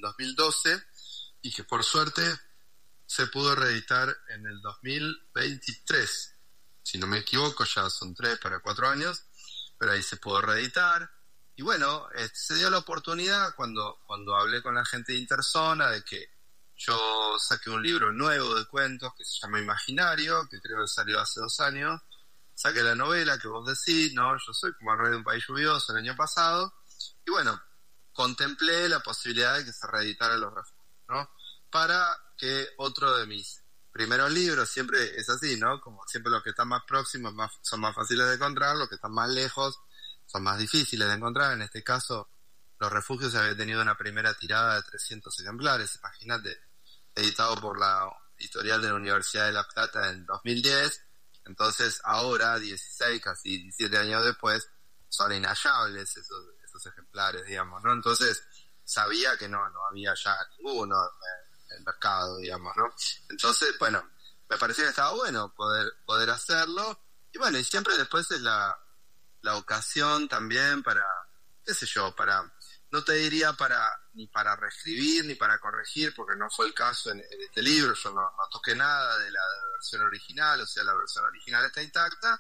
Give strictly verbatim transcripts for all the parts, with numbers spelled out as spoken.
dos mil doce y que por suerte se pudo reeditar en el dos mil veintitrés. Si no me equivoco, ya son tres para cuatro años, pero ahí se pudo reeditar. Y bueno, eh, se dio la oportunidad cuando, cuando hablé con la gente de Interzona de que yo saqué un libro nuevo de cuentos que se llama Imaginario, que creo que salió hace dos años. Saqué la novela que vos decís, ¿no? Yo soy como el rey de un país lluvioso el año pasado. Y bueno, contemplé la posibilidad de que se reeditara Los Refugios, ¿no? Para que otro de mis primeros libros, siempre es así, ¿no? Como siempre los que están más próximos más, son más fáciles de encontrar, los que están más lejos son más difíciles de encontrar. En este caso, Los Refugios había tenido una primera tirada de trescientos ejemplares, imagínate, editado por la editorial de la Universidad de La Plata en dos mil diez. Entonces ahora, dieciséis, casi diecisiete años después, son inhallables esos, esos ejemplares, digamos, ¿no? Entonces sabía que no, no había ya ninguno en el mercado, digamos, ¿no? Entonces, bueno, me parecía que estaba bueno poder, poder hacerlo. Y bueno, y siempre después es la, la ocasión también para, qué sé yo, para, no te diría para, ni para reescribir, ni para corregir, porque no fue el caso en, en este libro. Yo no, no toqué nada de la, de la versión original, o sea, la versión original está intacta,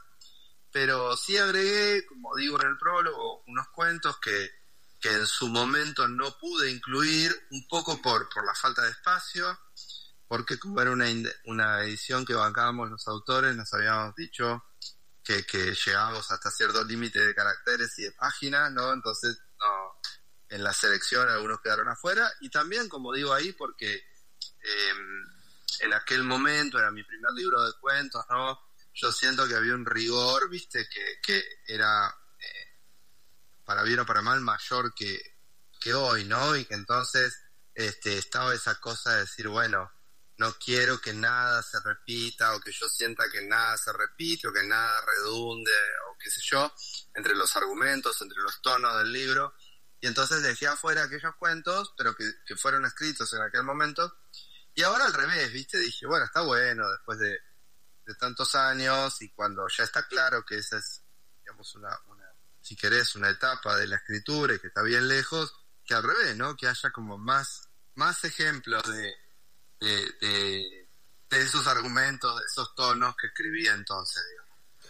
pero sí agregué, como digo en el prólogo, unos cuentos que, que en su momento no pude incluir, un poco por, por la falta de espacio, porque como era una, una edición que bancábamos los autores, nos habíamos dicho que, que llegábamos hasta cierto límite de caracteres y de páginas, ¿no? Entonces, no, en la selección algunos quedaron afuera, y también, como digo ahí, porque eh, en aquel momento era mi primer libro de cuentos, ¿no? Yo siento que había un rigor, viste, que, que era, eh, para bien o para mal, mayor que, que hoy, ¿no? Y que entonces este, estaba esa cosa de decir, bueno, no quiero que nada se repita, o que yo sienta que nada se repite, o que nada redunde, o qué sé yo, entre los argumentos, entre los tonos del libro. Y entonces dejé afuera aquellos cuentos, pero que, que fueron escritos en aquel momento. Y ahora al revés, ¿viste? Dije, bueno, está bueno, después de, de tantos años, y cuando ya está claro que esa es, digamos, una, una, si querés, una etapa de la escritura y que está bien lejos, que al revés, ¿no? Que haya como más, más ejemplos de, de, de, de esos argumentos, de esos tonos que escribí entonces, digamos.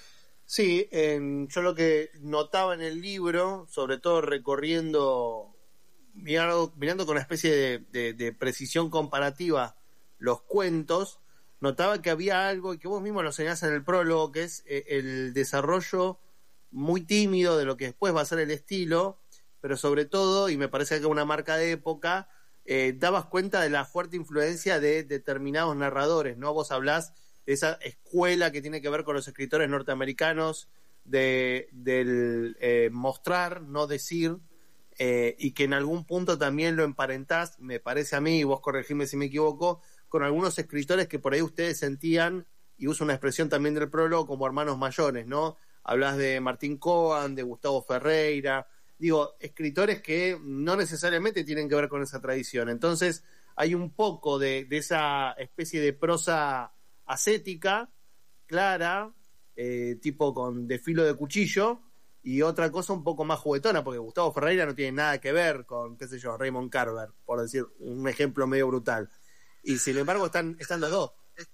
Sí, eh, yo lo que notaba en el libro, sobre todo recorriendo, mirando, mirando con una especie de, de, de precisión comparativa los cuentos, notaba que había algo, y que vos mismo lo señalás en el prólogo, que es eh, el desarrollo muy tímido de lo que después va a ser el estilo, pero sobre todo, y me parece que una marca de época, eh, dabas cuenta de la fuerte influencia de determinados narradores, ¿no? Vos hablás de esa escuela que tiene que ver con los escritores norteamericanos, de del eh, mostrar, no decir, eh, y que en algún punto también lo emparentás, me parece a mí, y vos corregime si me equivoco, con algunos escritores que por ahí ustedes sentían, y uso una expresión también del prólogo, como hermanos mayores, ¿no? Hablas de Martín Coan, de Gustavo Ferreira, digo, escritores que no necesariamente tienen que ver con esa tradición. Entonces hay un poco de, de esa especie de prosa ascética, clara, eh, tipo con de filo de cuchillo, y otra cosa un poco más juguetona, porque Gustavo Ferreira no tiene nada que ver con, qué sé yo, Raymond Carver, por decir un ejemplo medio brutal. Y sin embargo están, están los dos. Es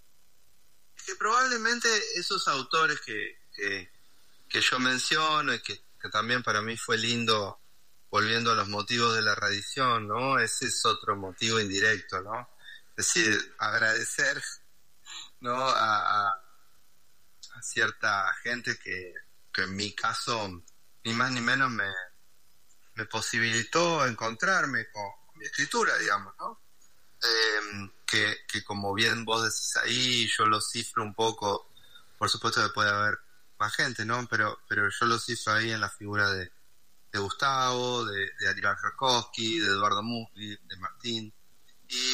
que probablemente esos autores que, que, que yo menciono, y que, que también para mí fue lindo, volviendo a los motivos de la reedición, ¿no? Ese es otro motivo indirecto, ¿no? Es decir, agradecer, ¿no? A, a, a cierta gente que, que en mi caso, ni más ni menos, me, me posibilitó encontrarme con, con mi escritura, digamos, ¿no? Eh, que, que como bien vos decís ahí, yo lo cifro un poco, por supuesto que puede haber más gente, ¿no? Pero, pero yo lo cifro ahí en la figura de, de Gustavo, de, de Aníbal Rakowski, de Eduardo Musli, de Martín. Y,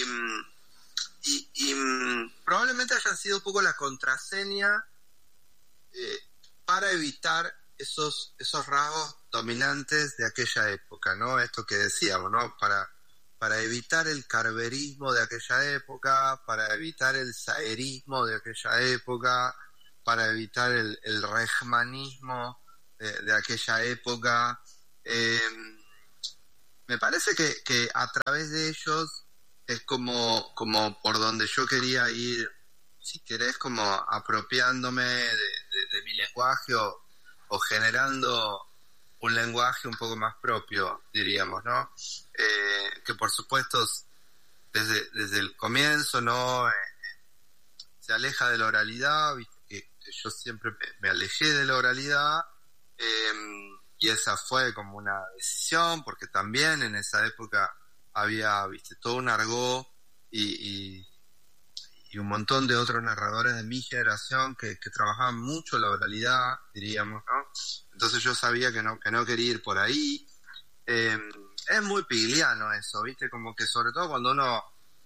y, y probablemente hayan sido un poco la contraseña eh, para evitar esos, esos rasgos dominantes de aquella época, ¿no? Esto que decíamos, ¿no? Para para evitar el carverismo de aquella época, para evitar el saerismo de aquella época, para evitar el, el rejmanismo de, de aquella época, eh, me parece que, que a través de ellos es como, como por donde yo quería ir, si querés, como apropiándome de, de, de mi lenguaje o, o generando un lenguaje un poco más propio, diríamos, ¿no? Eh, que por supuesto desde, desde el comienzo, ¿no? Eh, se aleja de la oralidad, ¿viste? Que, que yo siempre me, me alejé de la oralidad, eh, y esa fue como una decisión, porque también en esa época había, viste, todo un argot y, y, y un montón de otros narradores de mi generación que, que trabajaban mucho la oralidad, diríamos, ¿no? Entonces yo sabía que no, que no quería ir por ahí. Eh, es muy pigliano eso, viste, como que sobre todo cuando uno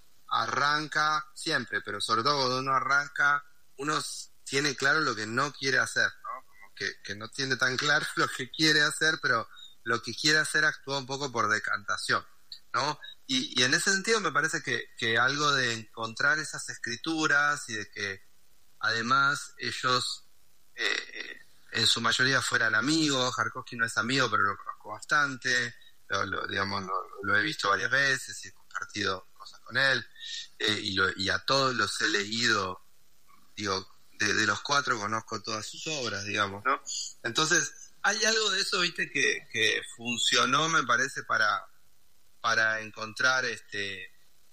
arranca, siempre, pero sobre todo cuando uno arranca, uno tiene claro lo que no quiere hacer, ¿no? Como que, que no tiene tan claro lo que quiere hacer, pero lo que quiere hacer actúa un poco por decantación, ¿no? Y, y en ese sentido me parece que, que algo de encontrar esas escrituras y de que además ellos eh, en su mayoría fueran amigos. Jarkovsky no es amigo, pero lo conozco bastante, lo, lo, digamos, lo, lo he visto varias veces y he compartido cosas con él, eh, y, lo, y a todos los he leído, digo, de, de los cuatro conozco todas sus obras, digamos, ¿no? Entonces hay algo de eso, viste, que, que funcionó, me parece, para para encontrar este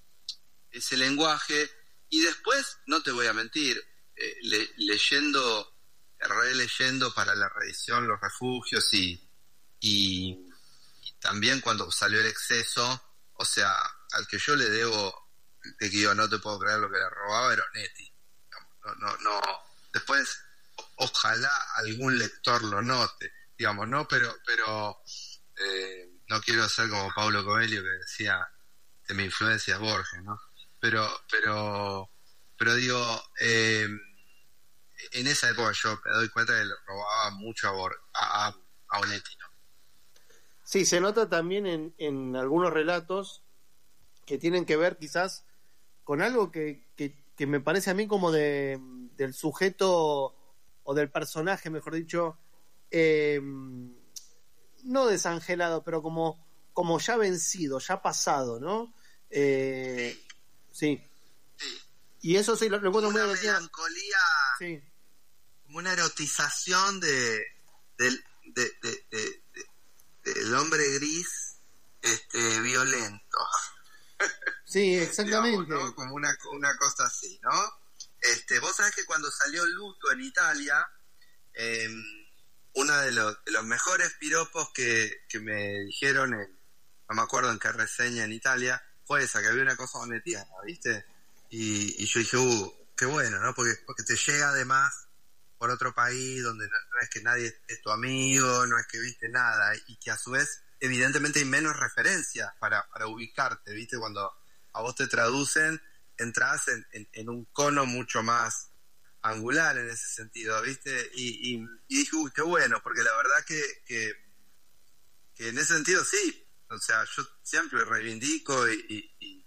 ese lenguaje. Y después, no te voy a mentir, eh, le, leyendo, releyendo para la reedición Los Refugios y, y, y también cuando salió El Exceso, o sea, al que yo le debo, de que yo no te puedo creer lo que le robaba, era Onetti. No, no, no. Después, ojalá algún lector lo note, digamos, ¿no? Pero, pero eh, no quiero ser como Paulo Coelho, que decía de mi influencia es Borges, ¿no? Pero, pero, pero digo, eh, en esa época yo me doy cuenta que le robaba mucho a, Bor- a, a, a Onetti, ¿no? Sí, se nota también en, en algunos relatos que tienen que ver quizás con algo que, que, que me parece a mí como de del sujeto o del personaje, mejor dicho, eh, no desangelado, pero como, como ya vencido, ya pasado, ¿no? Eh, sí. Sí. Y eso sí lo, lo encuentro muy una divertido. melancolía, Sí. como una erotización de del de, de, de, de, del hombre gris, este violento. Sí, exactamente. Digamos, ¿no? Como una, una cosa así, ¿no? Este, vos sabés que cuando salió Luto en Italia, eh, uno de los, de los mejores piropos que, que me dijeron, en, no me acuerdo en qué reseña en Italia, fue esa, que había una cosa onetiana, ¿viste? Y, y yo dije, uh, qué bueno, ¿no? Porque, porque te llega además por otro país donde no, no es que nadie es tu amigo, no es que viste nada, y que a su vez evidentemente hay menos referencias para, para ubicarte, ¿viste? Cuando a vos te traducen, entras en, en, en un cono mucho más angular en ese sentido, ¿viste? Y, y, y dije, uy, qué bueno, porque la verdad que, que, que en ese sentido sí, o sea, yo siempre reivindico y, y,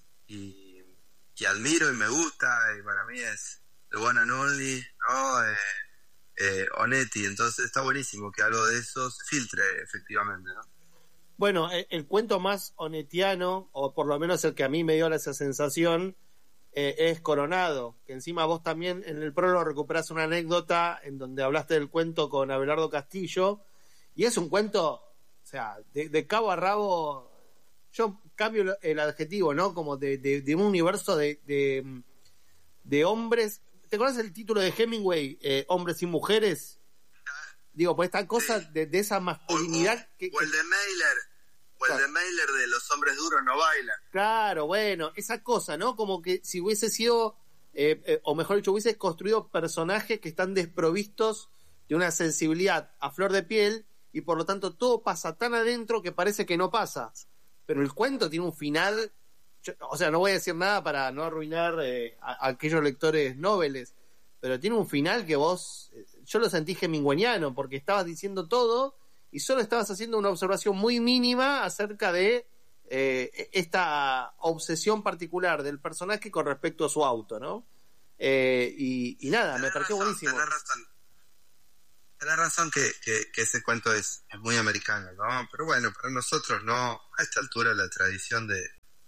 y, y admiro y me gusta, y para mí es the one and only, ¿no? Eh, eh, Onetti, entonces está buenísimo que algo de eso se filtre, efectivamente, ¿no? Bueno, el, el cuento más onetiano, o por lo menos el que a mí me dio esa sensación, eh, es Coronado, que encima vos también en el prólogo recuperás una anécdota en donde hablaste del cuento con Abelardo Castillo, y es un cuento, o sea, de, de cabo a rabo, yo cambio el adjetivo, ¿no? Como de, de, de un universo de, de, de hombres. ¿Te acuerdas el título de Hemingway, eh, Hombres y Mujeres? Digo, pues esta cosa de, de esa masculinidad o, o, que, o el de Mailer, o el de Mailer de Los hombres duros no bailan. Claro, bueno, esa cosa, ¿no? Como que si hubiese sido, eh, eh, o mejor dicho, hubiese construido personajes que están desprovistos de una sensibilidad a flor de piel, y por lo tanto todo pasa tan adentro que parece que no pasa. Pero el cuento tiene un final, yo, o sea, no voy a decir nada para no arruinar eh, a, a aquellos lectores noveles, pero tiene un final que vos, eh, yo lo sentí hemingwayano, porque estabas diciendo todo y solo estabas haciendo una observación muy mínima acerca de eh, esta obsesión particular del personaje con respecto a su auto, ¿no? Eh, y, y nada, tenés me pareció razón, buenísimo. Tenés razón. tenés razón que, que, que ese cuento es, es muy americano, ¿no? Pero bueno, para nosotros no, a esta altura la tradición de,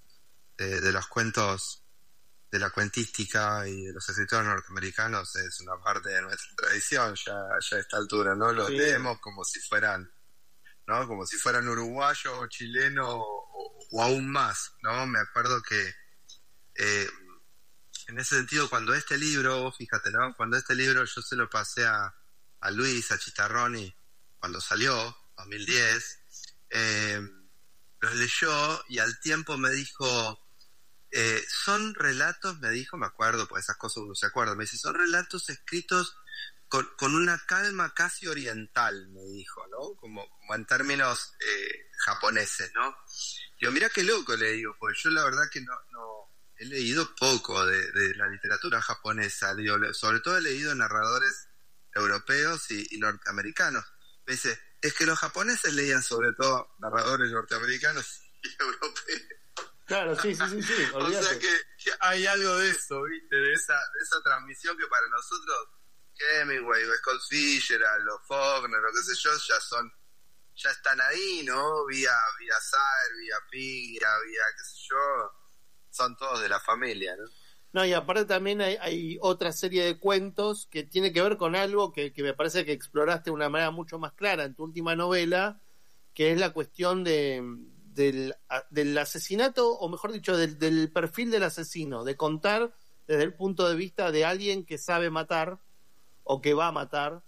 de, de los cuentos, de la cuentística y de los escritores norteamericanos es una parte de nuestra tradición, ya, ya a esta altura, ¿no? Los sí. leemos como si fueran, ¿no? Como si fueran uruguayos o chilenos o, o aún más, ¿no? Me acuerdo que eh, en ese sentido, cuando este libro, fíjate, ¿no? Cuando este libro yo se lo pasé a a Luis, a Chitarroni, cuando salió, dos mil diez, eh, los leyó y al tiempo me dijo, eh, son relatos, me dijo, me acuerdo, pues esas cosas uno se acuerda, me dice, son relatos escritos con, con una calma casi oriental, me dijo, ¿no? Como, como en términos eh, japoneses, ¿no? Digo, mira qué loco, le digo, pues yo la verdad que no, no he leído poco de, de la literatura japonesa, digo, sobre todo he leído narradores europeos y, y norteamericanos. Me dice, es que los japoneses leían sobre todo narradores norteamericanos y europeos. Claro, sí, sí, sí, sí. O sea que, que hay algo de eso, ¿viste? De esa, de esa transmisión que para nosotros, Hemingway, Scott Fitzgerald, los Faulkner, lo que sé yo, ya son, ya están ahí, ¿no? Vía, vía Saer, vía Piglia, vía qué sé yo, son todos de la familia, ¿no? No, y aparte también hay, hay otra serie de cuentos que tiene que ver con algo que, que me parece que exploraste de una manera mucho más clara en tu última novela, que es la cuestión de, del, del asesinato, o mejor dicho, del, del perfil del asesino, de contar desde el punto de vista de alguien que sabe matar o que va a matar,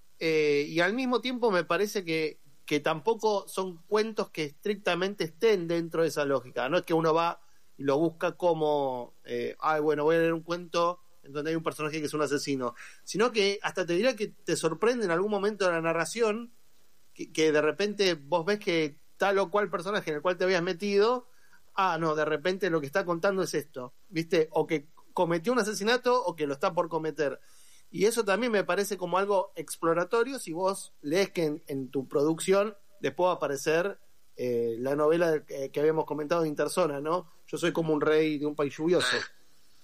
eh, y al mismo tiempo me parece que, que tampoco son cuentos que estrictamente estén dentro de esa lógica, no es que uno va y lo busca como, eh, ay, bueno, voy a leer un cuento en donde hay un personaje que es un asesino, sino que hasta te diría que te sorprende en algún momento de la narración que, que de repente vos ves que tal o cual personaje en el cual te habías metido, ah, no, de repente lo que está contando es esto, ¿viste? O que cometió un asesinato o que lo está por cometer. Y eso también me parece como algo exploratorio si vos lees que en, en tu producción después va a aparecer eh, la novela que, que habíamos comentado de Interzona, ¿no? Yo soy como un rey de un país lluvioso. Eh.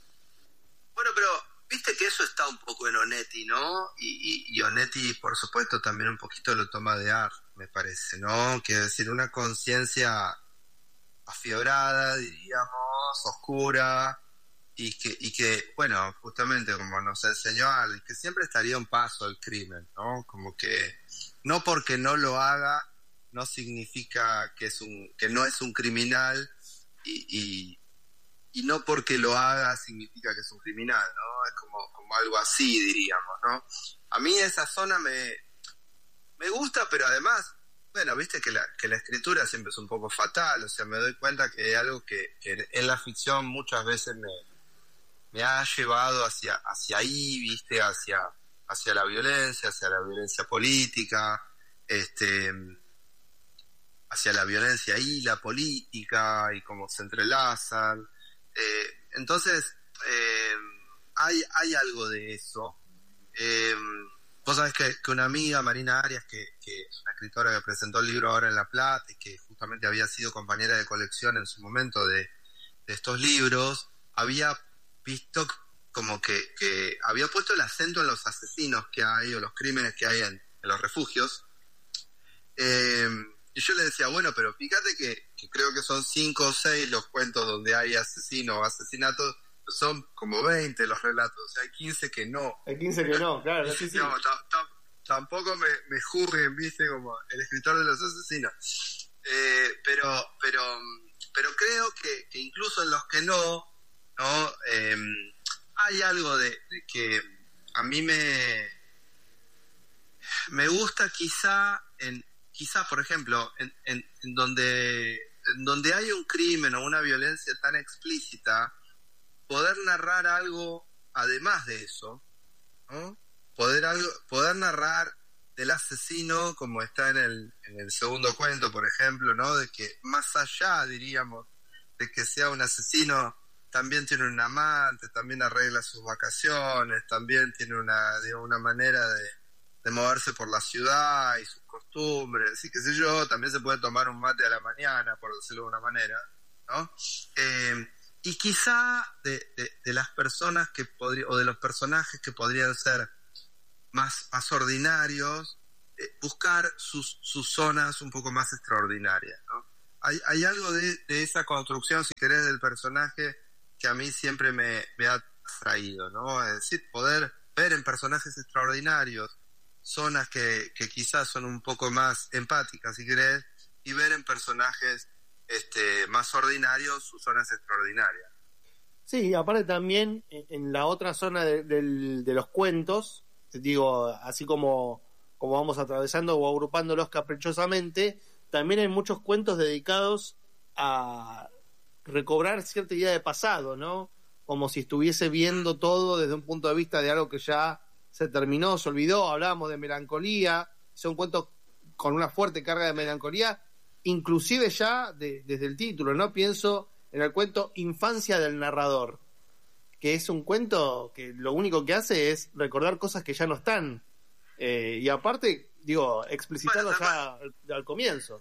Bueno, pero viste que eso está un poco en Onetti, ¿no? Y, y, y Onetti, por supuesto, también un poquito lo toma de Art, me parece, ¿no? Quiero decir, una conciencia afiebrada, diríamos, oscura, y que, y que, bueno, justamente como nos enseñó Art, que siempre estaría un paso al crimen, ¿no? Como que no porque no lo haga, no significa que es un, que no es un criminal, y, y, y no porque lo haga significa que es un criminal, ¿no? Es como, como algo así, diríamos, ¿no? A mí esa zona me, me gusta, pero además, bueno, viste que la, que la escritura siempre es un poco fatal, o sea, me doy cuenta que es algo que, que en la ficción muchas veces me, me ha llevado hacia, hacia ahí, viste, hacia, hacia la violencia, hacia la violencia política, este... hacia la violencia y la política y cómo se entrelazan. Eh, entonces, eh, hay, hay algo de eso. Eh, vos sabés que, que una amiga, Marina Arias, que, que es una escritora que presentó el libro ahora en La Plata y que justamente había sido compañera de colección en su momento de, de estos libros, había visto como que, que había puesto el acento en los asesinos que hay o los crímenes que hay en, en los refugios. Eh, Y yo le decía, bueno, pero fíjate que, que creo que son cinco o seis los cuentos donde hay asesinos o asesinatos, son como veinte los relatos, o sea, hay quince que no. Hay quince que no, claro. Sí, sí. No, t- t- tampoco me, me juzguen, viste, como el escritor de los asesinos. Eh, pero, pero, pero creo que, que incluso en los que no, ¿no? Eh, hay algo de, de que a mí me, me gusta quizá en Quizá, por ejemplo, en, en, en, donde, en donde hay un crimen o una violencia tan explícita, poder narrar algo además de eso, ¿no? Poder, algo, poder narrar del asesino, como está en el, en el segundo cuento, por ejemplo, ¿no? De que más allá, diríamos, de que sea un asesino, también tiene un amante, también arregla sus vacaciones, también tiene una, digamos, una manera de de moverse por la ciudad y sus costumbres, y qué sé yo, también se puede tomar un mate a la mañana, por decirlo de una manera, ¿no? Eh, y quizá de, de, de las personas que podrían, o de los personajes que podrían ser más, más ordinarios, eh, buscar sus, sus zonas un poco más extraordinarias, ¿no? Hay, hay algo de, de esa construcción, si querés, del personaje que a mí siempre me, me ha atraído, ¿no? Es decir, poder ver en personajes extraordinarios zonas que, que quizás son un poco más empáticas, si querés, y ver en personajes este, más ordinarios sus zonas extraordinarias. Sí, aparte también en la otra zona de, de, de los cuentos, digo, así como, como vamos atravesando o agrupándolos caprichosamente, también hay muchos cuentos dedicados a recobrar cierta idea de pasado, ¿no? Como si estuviese viendo todo desde un punto de vista de algo que ya se terminó, se olvidó. Hablábamos de melancolía, son cuentos con una fuerte carga de melancolía, inclusive ya de, desde el título, ¿no? Pienso en el cuento Infancia del narrador, que es un cuento que lo único que hace es recordar cosas que ya no están. Eh, y aparte, digo, explicitarlo bueno, ya al, al comienzo.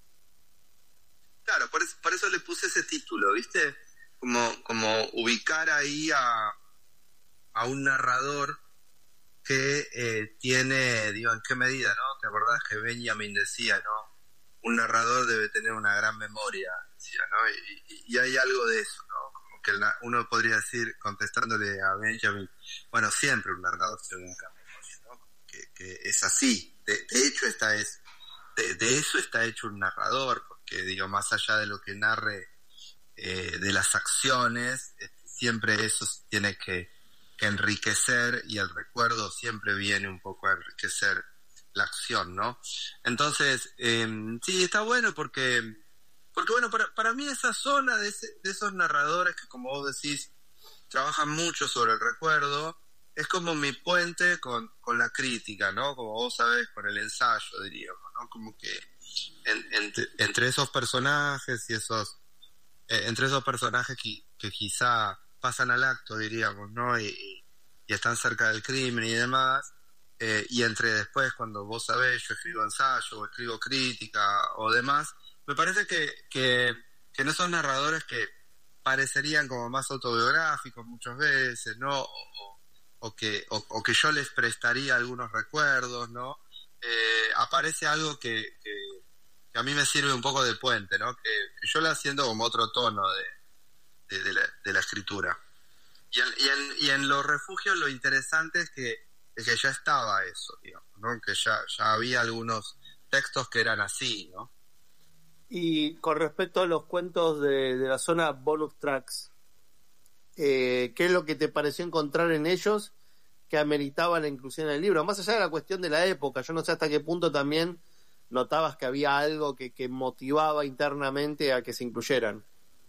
Claro, por eso, por eso le puse ese título, ¿viste? Como, como ubicar ahí a, a un narrador que eh, tiene, digo, ¿en qué medida, no? ¿Te acordás que Benjamin decía, no? Un narrador debe tener una gran memoria, decía, ¿no? Y, y, y hay algo de eso, ¿no? Como que el, uno podría decir, contestándole a Benjamin, bueno, siempre un narrador tiene una gran memoria, ¿no? Que, que es así. De, de hecho, esta es, de, de eso está hecho un narrador, porque, digo, más allá de lo que narre eh, de las acciones, eh, siempre eso tiene que, que enriquecer, y el recuerdo siempre viene un poco a enriquecer la acción, ¿no? Entonces, eh, sí, está bueno porque, porque bueno, para, para mí esa zona de, ese, de esos narradores que, como vos decís, trabajan mucho sobre el recuerdo, es como mi puente con, con la crítica, ¿no? Como vos sabés, con el ensayo, diríamos, ¿no? Como que en, entre, entre esos personajes y esos, eh, entre esos personajes que, que quizá pasan al acto, diríamos, ¿no? Y, y están cerca del crimen y demás, eh, y entre después, cuando vos sabés, yo escribo ensayo o escribo crítica o demás, me parece que, que, que en esos narradores que parecerían como más autobiográficos muchas veces, ¿no? O, o, que, o, o que yo les prestaría algunos recuerdos, ¿no? Eh, aparece algo que, que, que a mí me sirve un poco de puente, ¿no? Que, que yo le haciendo como otro tono de, de, de, la, de la escritura. Y en, y, en, y en los refugios lo interesante es que, es que ya estaba eso, digamos, ¿no? Que ya, ya había algunos textos que eran así, ¿no? Y con respecto a los cuentos de, de la zona bonus tracks, eh, ¿qué es lo que te pareció encontrar en ellos que ameritaba la inclusión en el libro? Más allá de la cuestión de la época, yo no sé hasta qué punto también notabas que había algo que, que motivaba internamente a que se incluyeran.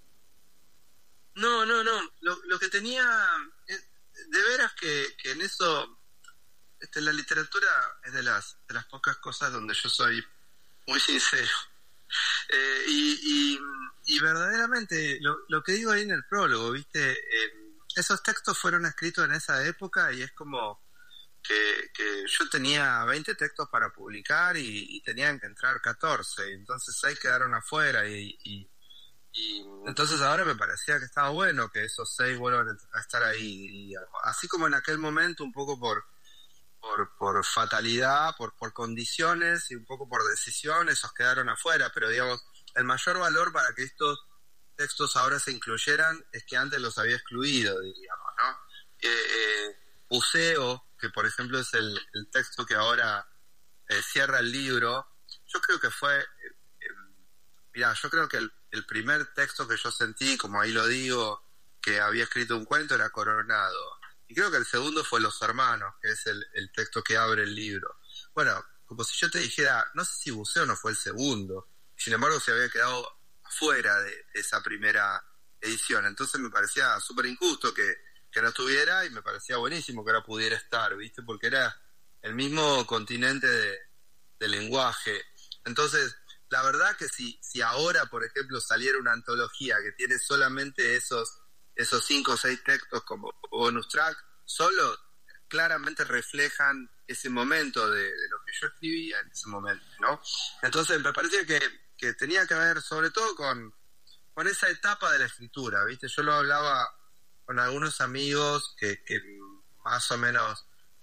No, no, no. Lo, lo que tenía... De veras que, que en eso... Este, la literatura es de las, de las pocas cosas donde yo soy muy sincero. Eh, y, y, y verdaderamente, lo, lo que digo ahí en el prólogo, ¿viste? Eh, esos textos fueron escritos en esa época y es como que, que yo tenía veinte textos para publicar y, y tenían que entrar catorce. Entonces seis quedaron afuera y... y Y entonces ahora me parecía que estaba bueno que esos seis vuelvan a estar ahí. Y así como en aquel momento, un poco por por, por fatalidad, por, por condiciones y un poco por decisión, esos quedaron afuera. Pero digamos, el mayor valor para que estos textos ahora se incluyeran es que antes los había excluido, diríamos, ¿no? Eh, eh, Buceo, que por ejemplo es el, el texto que ahora eh, cierra el libro, yo creo que fue... Eh, eh, mirá, yo creo que el El primer texto que yo sentí, como ahí lo digo, que había escrito un cuento, era Coronado. Y creo que el segundo fue Los Hermanos, que es el, el texto que abre el libro. Bueno, como si yo te dijera, no sé si Buceo no fue el segundo, sin embargo se había quedado afuera de esa primera edición. Entonces me parecía súper injusto que, que no estuviera, y me parecía buenísimo que ahora pudiera estar, ¿viste? Porque era el mismo continente de, de lenguaje. Entonces... La verdad que si, si ahora, por ejemplo, saliera una antología que tiene solamente esos esos cinco o seis textos como bonus track, solo claramente reflejan ese momento de, de lo que yo escribía en ese momento, ¿no? Entonces me parecía que, que tenía que ver sobre todo con, con esa etapa de la escritura, ¿viste? Yo lo hablaba con algunos amigos que, que más o menos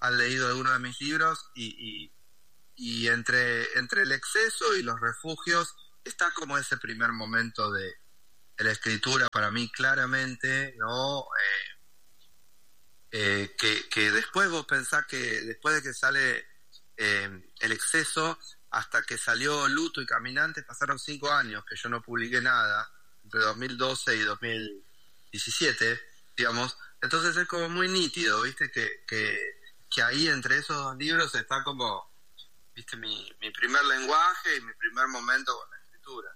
han leído algunos de mis libros y, y, y entre, entre el exceso y los refugios está como ese primer momento de, de la escritura para mí claramente, ¿no? Eh, eh, que, que después vos pensás que después de que sale eh, el exceso hasta que salió Luto y Caminantes pasaron cinco años que yo no publiqué nada, entre dos mil doce y dos mil diecisiete, digamos. Entonces es como muy nítido, ¿viste? Que, que, que ahí entre esos dos libros está como, ¿viste? Mi, mi primer lenguaje y mi primer momento con la escritura.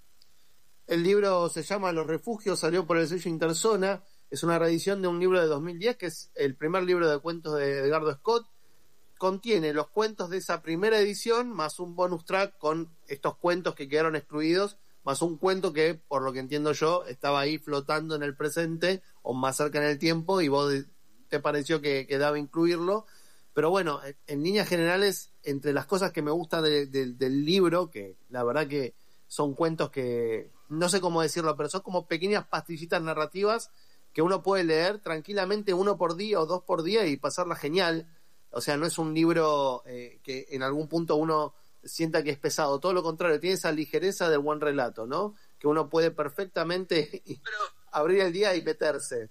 El libro se llama Los Refugios, salió por el sello Interzona, es una reedición de un libro de dos mil diez, que es el primer libro de cuentos de Edgardo Scott. Contiene los cuentos de esa primera edición, más un bonus track con estos cuentos que quedaron excluidos, más un cuento que, por lo que entiendo yo, estaba ahí flotando en el presente o más cerca en el tiempo y vos te pareció que quedaba incluirlo. Pero bueno, en líneas generales, entre las cosas que me gustan de, de, del libro, que la verdad que son cuentos que, no sé cómo decirlo, pero son como pequeñas pastillitas narrativas que uno puede leer tranquilamente uno por día o dos por día y pasarla genial. O sea, no es un libro eh, que en algún punto uno sienta que es pesado, todo lo contrario, tiene esa ligereza del buen relato, ¿no? Que uno puede perfectamente pero, abrir el día y meterse.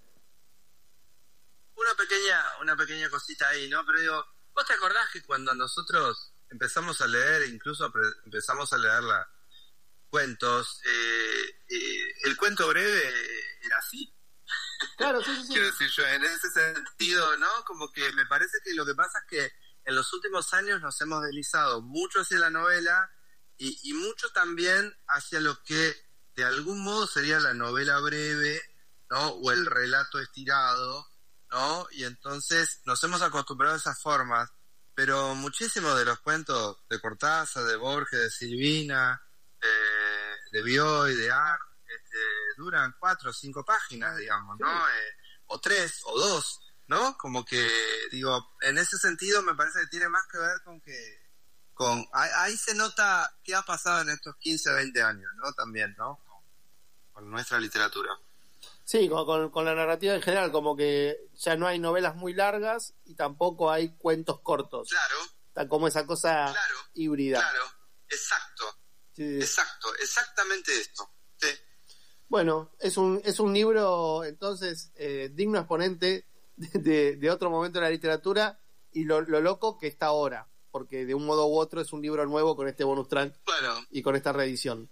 Una pequeña, una pequeña cosita ahí, ¿no? Pero digo, ¿vos te acordás que cuando nosotros empezamos a leer, incluso empezamos a leer la, cuentos, eh, eh, el cuento breve era así? Claro, sí, sí, sí. Quiero decir yo, en ese sentido, ¿no? Como que me parece que lo que pasa es que en los últimos años nos hemos deslizado mucho hacia la novela y, y mucho también hacia lo que de algún modo sería la novela breve, ¿no? O el relato estirado, ¿no? Y entonces nos hemos acostumbrado a esas formas, pero muchísimos de los cuentos de Cortázar, de Borges, de Silvina, eh, de Bioy, de Arc, este, duran cuatro o cinco páginas, digamos, ¿no? Sí. Eh, o tres, o dos, ¿no? Como que, digo, en ese sentido me parece que tiene más que ver con que, con, ahí, ahí se nota qué ha pasado en estos quince, veinte años, ¿no? También, ¿no? Con, con nuestra literatura. Sí, con, con, con la narrativa en general, como que ya no hay novelas muy largas y tampoco hay cuentos cortos. Claro. Está como esa cosa claro, híbrida. Claro, exacto. Sí. Exacto, exactamente esto. Sí. Bueno, es un es un libro, entonces, eh, digno exponente de, de, de otro momento de la literatura y lo, lo loco que está ahora, porque de un modo u otro es un libro nuevo con este bonus track bueno, y con esta reedición.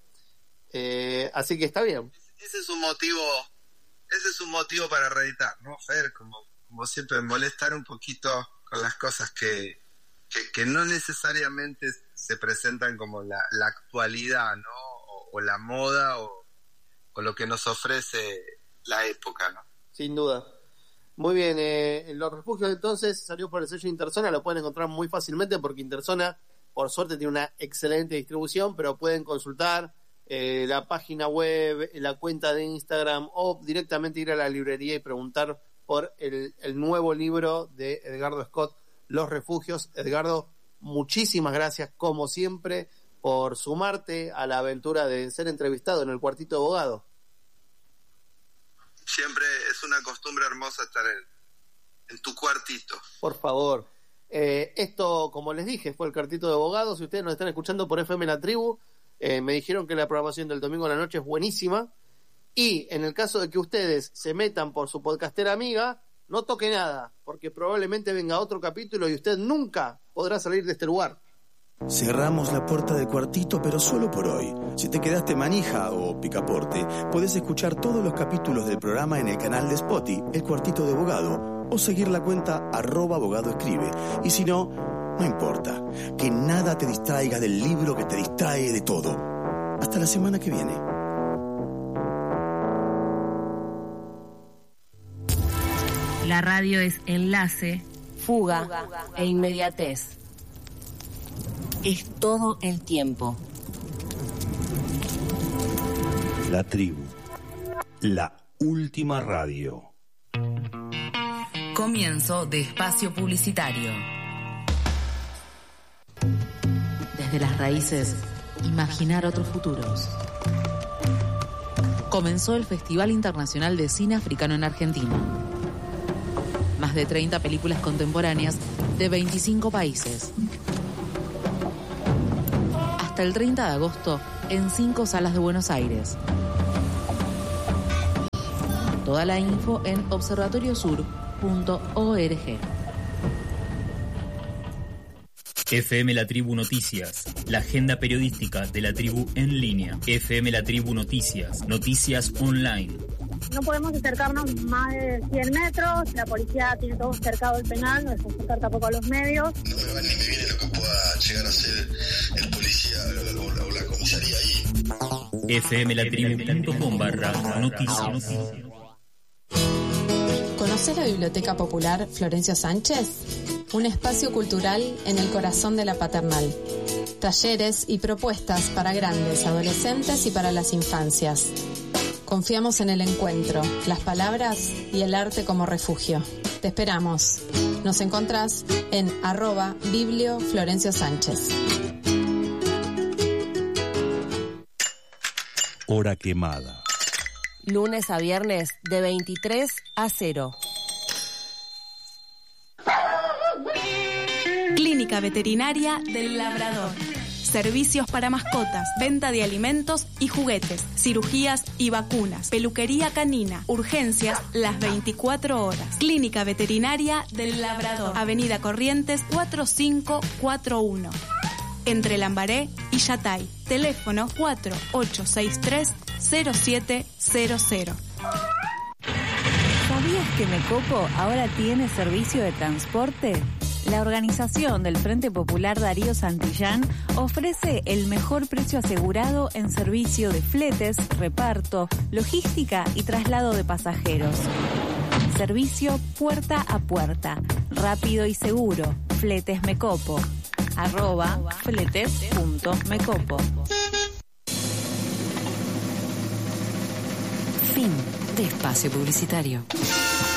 Eh, así que está bien. Ese es un motivo, ese es un motivo para reeditar, ¿no, Fer? Como, como siempre, molestar un poquito con las cosas que, que, que no necesariamente se presentan como la, la actualidad, ¿no? O, o la moda o o lo que nos ofrece la época, ¿no? Sin duda. Muy bien, eh, Los Refugios entonces salió por el sello Interzona, lo pueden encontrar muy fácilmente porque Interzona, por suerte, tiene una excelente distribución, pero pueden consultar eh, la página web, la cuenta de Instagram o directamente ir a la librería y preguntar por el, el nuevo libro de Edgardo Scott, Los Refugios. Edgardo, muchísimas gracias, como siempre, por sumarte a la aventura de ser entrevistado en el Cuartito de Abogado. Siempre es una costumbre hermosa estar en, en tu cuartito. Por favor. Eh, esto, como les dije, fue el Cuartito de Abogado. Si ustedes nos están escuchando por F M La Tribu, eh, me dijeron que la programación del domingo a la noche es buenísima. Y en el caso de que ustedes se metan por su podcastera amiga, no toque nada, porque probablemente venga otro capítulo y usted nunca podrá salir de este lugar. Cerramos la puerta del Cuartito, pero solo por hoy. Si te quedaste manija o picaporte, podés escuchar todos los capítulos del programa en el canal de Spotify, El Cuartito de Abogado, o seguir la cuenta arroba abogado escribe. Y si no, no importa, que nada te distraiga del libro que te distrae de todo. Hasta la semana que viene. La radio es enlace, fuga, fuga e inmediatez. Es todo el tiempo. La Tribu, la última radio. Comienzo de espacio publicitario. Desde las raíces, imaginar otros futuros. Comenzó el Festival Internacional de Cine Africano en Argentina. Más de treinta películas contemporáneas de veinticinco países. Hasta el treinta de agosto en cinco salas de Buenos Aires. Toda la info en observatorio sur punto org. F M La Tribu Noticias, la agenda periodística de la tribu en línea. F M La Tribu Noticias, noticias online. No podemos acercarnos más de cien metros, la policía tiene todo cercado el penal, no dejamos acercar tampoco a los medios. No me va ni me viene lo que pueda llegar a ser el policía o la, o la comisaría ahí. F M La Tribu punto com barra noticias. ¿Conoces la Biblioteca Popular Florencio Sánchez? Un espacio cultural en el corazón de la Paternal. Talleres y propuestas para grandes, adolescentes y para las infancias. Confiamos en el encuentro, las palabras y el arte como refugio. Te esperamos. Nos encontrás en arroba Biblio Florencio Sánchez. Hora quemada. Lunes a viernes de veintitrés a cero. Clínica Veterinaria del Labrador. Servicios para mascotas, venta de alimentos y juguetes, cirugías y vacunas, peluquería canina, urgencias las veinticuatro horas. Clínica Veterinaria del Labrador, Avenida Corrientes cuatro cinco cuatro uno. Entre Lambaré y Yatay. Teléfono cuatro ocho seis tres cero siete cero cero. ¿Sabías que Mecopo ahora tiene servicio de transporte? La organización del Frente Popular Darío Santillán ofrece el mejor precio asegurado en servicio de fletes, reparto, logística y traslado de pasajeros. Servicio puerta a puerta, rápido y seguro. Fletes Mecopo. Arroba fletes punto mecopo. Fin de espacio publicitario.